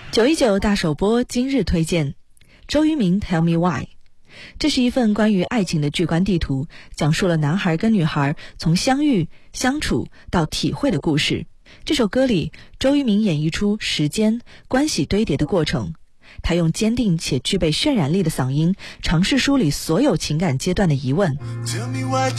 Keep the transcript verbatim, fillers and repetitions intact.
九一九大首播今日推荐，周渝民 Tell Me Why。 这是一份关于爱情的巨观地图，讲述了男孩跟女孩从相遇、相处到体会的故事。这首歌里，周渝民演绎出时间、关系堆叠的过程。他用坚定且具备渲染力的嗓音，尝试梳理所有情感阶段的疑问。 Tell me why